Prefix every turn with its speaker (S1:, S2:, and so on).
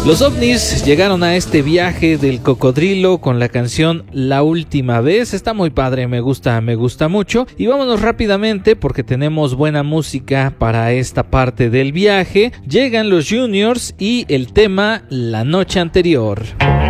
S1: Los OVNIs llegaron a este viaje del cocodrilo con la canción La Última Vez. Está muy padre, me gusta mucho. Y vámonos rápidamente porque tenemos buena música para esta parte del viaje. Llegan los Juniors y el tema La Noche Anterior.